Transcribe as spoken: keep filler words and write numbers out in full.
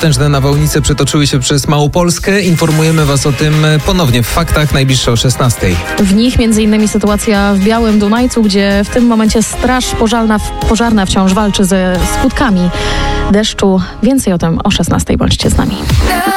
Potężne nawałnice przetoczyły się przez Małopolskę. Informujemy Was o tym ponownie w faktach najbliższe o szesnastej. W nich między innymi sytuacja w Białym Dunajcu, gdzie w tym momencie straż pożarna, pożarna wciąż walczy ze skutkami deszczu. Więcej o tym o szesnastej. Bądźcie z nami.